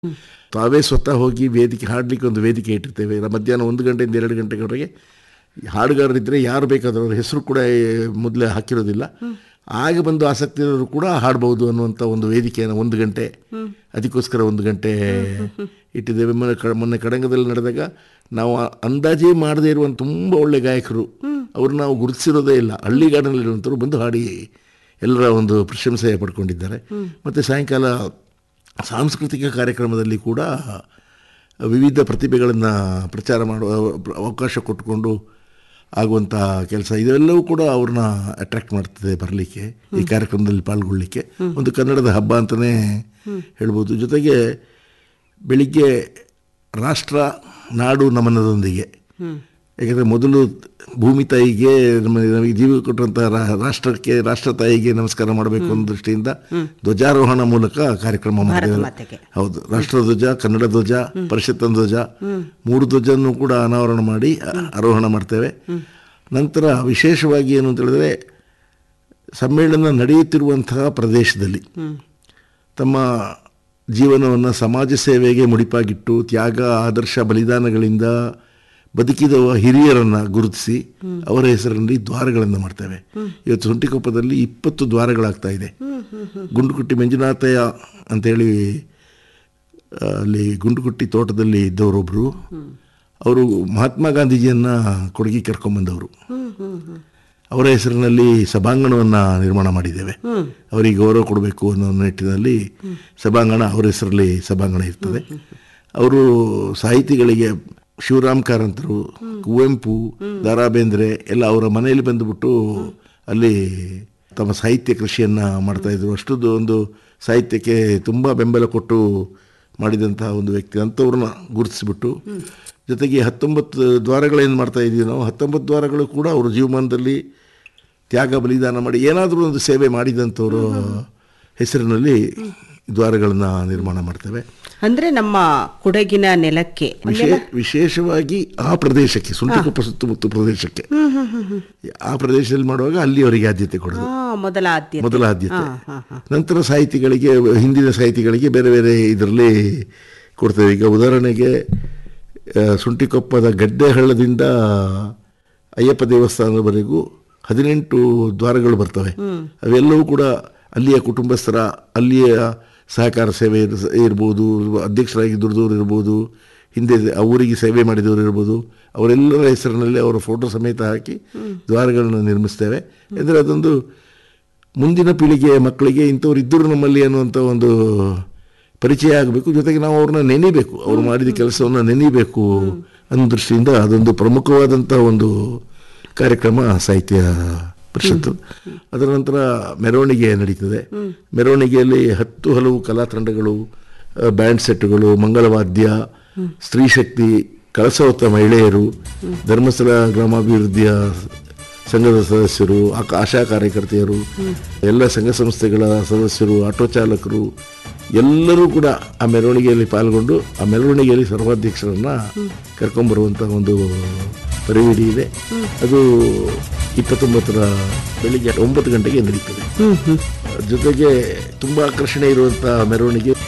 ತಾವೇ ಸ್ವತಃ ಹೋಗಿ ವೇದಿಕೆ ಹಾಡಲಿಕ್ಕೆ ಒಂದು ವೇದಿಕೆ ಇಟ್ಟಿರ್ತೇವೆ. ಮಧ್ಯಾಹ್ನ 1 ಗಂಟೆಯಿಂದ 2 ಗಂಟೆವರೆಗೆ ಹಾಡುಗಾರರಿದ್ದರೆ ಯಾರು ಬೇಕಾದರೂ ಅವ್ರ ಹೆಸರು ಕೂಡ ಮೊದಲೇ ಹಾಕಿರೋದಿಲ್ಲ, ಆಗ ಬಂದು ಆಸಕ್ತಿ ಇರೋರು ಕೂಡ ಹಾಡ್ಬೋದು ಅನ್ನುವಂಥ ಒಂದು ವೇದಿಕೆಯನ್ನು 1 ಗಂಟೆ, ಅದಕ್ಕೋಸ್ಕರ 1 ಗಂಟೆ ಇಟ್ಟಿದ್ದೇವೆ. ಮೊನ್ನೆ ಕಡಂಗದಲ್ಲಿ ನಡೆದಾಗ ನಾವು ಅಂದಾಜೇ ಮಾಡದೇ ಇರುವಂಥ ತುಂಬ ಒಳ್ಳೆ ಗಾಯಕರು, ಅವರು ನಾವು ಗುರುತಿಸಿರೋದೇ ಇಲ್ಲ, ಹಳ್ಳಿಗಾಡಿನಲ್ಲಿರುವಂಥವ್ರು ಬಂದು ಹಾಡಿ ಎಲ್ಲರ ಒಂದು ಪ್ರಶಂಸೆ ಪಡ್ಕೊಂಡಿದ್ದಾರೆ. ಮತ್ತು ಸಾಯಂಕಾಲ ಸಾಂಸ್ಕೃತಿಕ ಕಾರ್ಯಕ್ರಮದಲ್ಲಿ ಕೂಡ ವಿವಿಧ ಪ್ರತಿಭೆಗಳನ್ನು ಪ್ರಚಾರ ಮಾಡುವ ಅವಕಾಶ ಕೊಟ್ಟುಕೊಂಡು ಆಗುವಂಥ ಕೆಲಸ, ಇದೆಲ್ಲವೂ ಕೂಡ ಅವ್ರನ್ನ ಅಟ್ರ್ಯಾಕ್ಟ್ ಮಾಡ್ತದೆ ಬರಲಿಕ್ಕೆ, ಈ ಕಾರ್ಯಕ್ರಮದಲ್ಲಿ ಪಾಲ್ಗೊಳ್ಳಿಕ್ಕೆ. ಒಂದು ಕನ್ನಡದ ಹಬ್ಬ ಅಂತಲೇ ಹೇಳ್ಬೋದು. ಜೊತೆಗೆ ಬೆಳಿಗ್ಗೆ ರಾಷ್ಟ್ರ ನಾಡು ನಮನದೊಂದಿಗೆ, ಯಾಕೆಂದರೆ ಮೊದಲು ಭೂಮಿ ತಾಯಿಗೆ ನಮಗೆ ಜೀವ ಕೊಟ್ಟಂಥ ರಾಷ್ಟ್ರಕ್ಕೆ, ರಾಷ್ಟ್ರ ತಾಯಿಗೆ ನಮಸ್ಕಾರ ಮಾಡಬೇಕು ಅನ್ನೋ ದೃಷ್ಟಿಯಿಂದ ಧ್ವಜಾರೋಹಣ ಮೂಲಕ ಕಾರ್ಯಕ್ರಮ ಮಾಡಿದ್ದೇವೆ. ಹೌದು, ರಾಷ್ಟ್ರಧ್ವಜ, ಕನ್ನಡ ಧ್ವಜ, ಪರಿಷತ್ತಿನ ಧ್ವಜ, 3 ಧ್ವಜನ್ನು ಕೂಡ ಅನಾವರಣ ಮಾಡಿ ಆರೋಹಣ ಮಾಡ್ತೇವೆ. ನಂತರ ವಿಶೇಷವಾಗಿ ಏನು ಅಂತ ಹೇಳಿದ್ರೆ, ಸಮ್ಮೇಳನ ನಡೆಯುತ್ತಿರುವಂತಹ ಪ್ರದೇಶದಲ್ಲಿ ತಮ್ಮ ಜೀವನವನ್ನು ಸಮಾಜ ಸೇವೆಗೆ ಮುಡಿಪಾಗಿಟ್ಟು ತ್ಯಾಗ, ಆದರ್ಶ, ಬಲಿದಾನಗಳಿಂದ ಬದುಕಿದವ ಹಿರಿಯರನ್ನು ಗುರುತಿಸಿ ಅವರ ಹೆಸರಿನಲ್ಲಿ ದ್ವಾರಗಳನ್ನು ಮಾಡ್ತೇವೆ. ಇವತ್ತು ಸುಂಟಿಕೊಪ್ಪದಲ್ಲಿ 20 ದ್ವಾರಗಳಾಗ್ತಾ ಇದೆ. ಗುಂಡುಕುಟ್ಟಿ ಮಂಜುನಾಥಯ್ಯ ಅಂತೇಳಿ ಅಲ್ಲಿ ಗುಂಡುಕುಟ್ಟಿ ತೋಟದಲ್ಲಿ ಇದ್ದವರೊಬ್ಬರು, ಅವರು ಮಹಾತ್ಮ ಗಾಂಧೀಜಿಯನ್ನು ಕೊಡಗಿ ಕರ್ಕೊಂಬಂದವರು. ಅವರ ಹೆಸರಿನಲ್ಲಿ ಸಭಾಂಗಣವನ್ನು ನಿರ್ಮಾಣ ಮಾಡಿದ್ದೇವೆ. ಅವರಿಗೆ ಗೌರವ ಕೊಡಬೇಕು ಅನ್ನೋ ನಿಟ್ಟಿನಲ್ಲಿ ಸಭಾಂಗಣ, ಅವರ ಹೆಸರಲ್ಲಿ ಸಭಾಂಗಣ ಇರ್ತದೆ. ಅವರು ಸಾಹಿತಿಗಳಿಗೆ ಶಿವರಾಮ್ ಕಾರಂತರು, ಕುವೆಂಪು, ದ ರಾ ಬೇಂದ್ರೆ ಎಲ್ಲ ಅವರ ಮನೆಯಲ್ಲಿ ಬಂದುಬಿಟ್ಟು ಅಲ್ಲಿ ತಮ್ಮ ಸಾಹಿತ್ಯ ಕೃಷಿಯನ್ನು ಮಾಡ್ತಾಯಿದ್ರು. ಅಷ್ಟು ಒಂದು ಸಾಹಿತ್ಯಕ್ಕೆ ತುಂಬ ಬೆಂಬಲ ಕೊಟ್ಟು ಮಾಡಿದಂತಹ ಒಂದು ವ್ಯಕ್ತಿ. ಅಂಥವ್ರನ್ನ ಗುರುತಿಸಿಬಿಟ್ಟು, ಜೊತೆಗೆ 19 ದ್ವಾರಗಳೇನು ಮಾಡ್ತಾ ಇದ್ದೀವಿ ನಾವು, 19 ದ್ವಾರಗಳು ಕೂಡ ಅವರು ಜೀವಮಾನದಲ್ಲಿ ತ್ಯಾಗ, ಬಲಿದಾನ ಮಾಡಿ ಏನಾದರೂ ಒಂದು ಸೇವೆ ಮಾಡಿದಂಥವ್ರ ಹೆಸರಿನಲ್ಲಿ ದ್ವಾರಗಳನ್ನು ನಿರ್ಮಾಣ ಮಾಡ್ತೇವೆ. ಅಂದರೆ ನಮ್ಮ ಕೊಡಗಿನ ನೆಲಕ್ಕೆ ವಿಶೇಷವಾಗಿ ಆ ಪ್ರದೇಶಕ್ಕೆ, ಸುಂಟಿಕೊಪ್ಪ ಸುತ್ತಮುತ್ತ ಪ್ರದೇಶಕ್ಕೆ, ಆ ಪ್ರದೇಶದಲ್ಲಿ ಮಾಡುವಾಗ ಅಲ್ಲಿ ಅವರಿಗೆ ಆದ್ಯತೆ ಕೊಡೋದು ಮೊದಲ ಆದ್ಯತೆ. ನಂತರ ಸಾಹಿತಿಗಳಿಗೆ, ಹಿಂದಿನ ಸಾಹಿತಿಗಳಿಗೆ ಬೇರೆ ಬೇರೆ ಇದರಲ್ಲಿ ಕೊಡ್ತೇವೆ. ಈಗ ಉದಾಹರಣೆಗೆ ಸುಂಟಿಕೊಪ್ಪದ ಗಡ್ಡೆ ಹಳ್ಳದಿಂದ ಅಯ್ಯಪ್ಪ ದೇವಸ್ಥಾನದವರೆಗೂ 18 ದ್ವಾರಗಳು ಬರ್ತವೆ. ಅವೆಲ್ಲವೂ ಕೂಡ ಅಲ್ಲಿಯ ಕುಟುಂಬಸ್ಥರ, ಅಲ್ಲಿಯ ಸಹಕಾರ ಸೇವೆ ಇರ್ಬೋದು, ಅಧ್ಯಕ್ಷರಾಗಿ ದುಡಿದವರು ಇರ್ಬೋದು, ಹಿಂದೆ ಆ ಊರಿಗೆ ಸೇವೆ ಮಾಡಿದವರು ಇರ್ಬೋದು, ಅವರೆಲ್ಲರ ಹೆಸರಿನಲ್ಲಿ ಅವರ ಫೋಟೋ ಸಮೇತ ಹಾಕಿ ದ್ವಾರಗಳನ್ನು ನಿರ್ಮಿಸ್ತೇವೆ. ಅಂದರೆ ಅದೊಂದು ಮುಂದಿನ ಪೀಳಿಗೆಯ ಮಕ್ಕಳಿಗೆ ಇಂಥವ್ರು ಇದ್ದರು ನಮ್ಮಲ್ಲಿ ಅನ್ನುವಂಥ ಒಂದು ಪರಿಚಯ ಆಗಬೇಕು. ಜೊತೆಗೆ ನಾವು ಅವ್ರನ್ನ ನೆನೀಬೇಕು, ಅವ್ರು ಮಾಡಿದ ಕೆಲಸವನ್ನು ನೆನೀಬೇಕು ಅನ್ನೋ ದೃಷ್ಟಿಯಿಂದ ಅದೊಂದು ಪ್ರಮುಖವಾದಂಥ ಒಂದು ಕಾರ್ಯಕ್ರಮ ಸಾಹಿತ್ಯ ಪರಿಷತ್ತು. ಅದರ ನಂತರ ಮೆರವಣಿಗೆ ನಡೀತದೆ. ಮೆರವಣಿಗೆಯಲ್ಲಿ 10 ಹಲವು ಕಲಾ ತಂಡಗಳು, ಬ್ಯಾಂಡ್ ಸೆಟ್ಗಳು, ಮಂಗಳವಾದ್ಯ, ಸ್ತ್ರೀ ಶಕ್ತಿ, ಕಳಸ ಹೊತ್ತ ಮಹಿಳೆಯರು, ಧರ್ಮಸ್ಥಳ ಗ್ರಾಮಾಭಿವೃದ್ಧಿಯ ಸಂಘದ ಸದಸ್ಯರು, ಆಶಾ ಕಾರ್ಯಕರ್ತೆಯರು, ಎಲ್ಲ ಸಂಘ ಸಂಸ್ಥೆಗಳ ಸದಸ್ಯರು, ಆಟೋ ಚಾಲಕರು ಎಲ್ಲರೂ ಕೂಡ ಆ ಮೆರವಣಿಗೆಯಲ್ಲಿ ಪಾಲ್ಗೊಂಡು ಆ ಮೆರವಣಿಗೆಯಲ್ಲಿ ಸರ್ವಾಧ್ಯಕ್ಷರನ್ನು ಕರ್ಕೊಂಬರುವಂಥ ಒಂದು ಪರಿವಿಡಿ ಇದೆ. ಅದು 29ರ ಬೆಳಿಗ್ಗೆ 9 ಗಂಟೆಗೆ ನಡೀತದೆ. ಜೊತೆಗೆ ತುಂಬ ಆಕರ್ಷಣೆ ಇರುವಂಥ ಮೆರವಣಿಗೆ